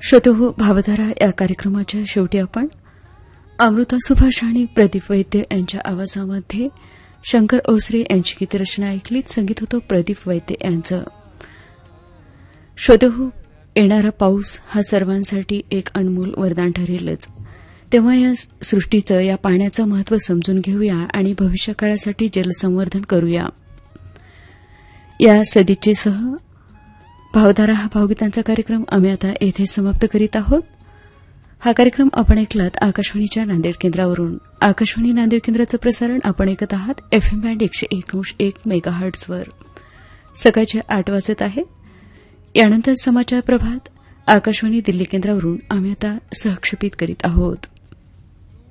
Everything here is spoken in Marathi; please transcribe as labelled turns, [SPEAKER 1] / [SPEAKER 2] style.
[SPEAKER 1] श्रोते हो, भावधारा या कार्यक्रमाच्या शेवटी आपण अमृता सुभाष आणि प्रदीप वैद्य यांच्या आवाजामध्ये शंकर ओसरे यांची गीतरचना ऐकलीत. संगीत होतं प्रदीप वैद्य यांचं. श्रोते हो, येणारा पाऊस हा सर्वांसाठी एक अनमोल वरदान ठरेलच. तेव्हा या सृष्टीचं, या पाण्याचं महत्त्व समजून घेऊया आणि भविष्यकाळासाठी जलसंवर्धन करूया. या सदिच्छेसह भावधारा हा भावगीतांचा कार्यक्रम आम्ही आता येथे समाप्त करीत आहोत. हा कार्यक्रम आपण ऐकलात आकाशवाणीच्या नांदेड केंद्रावरून. आकाशवाणी नांदेड केंद्राचं प्रसारण आपण ऐकत आहात FM बँड 101.1 मेगाहर्ट्झवर. सकाळचे 8 वाजत आहे. यानंतर समाचार प्रभात आकाशवाणी दिल्ली केंद्रावरून आम्ही आता सहक्षेपित करीत आहोत.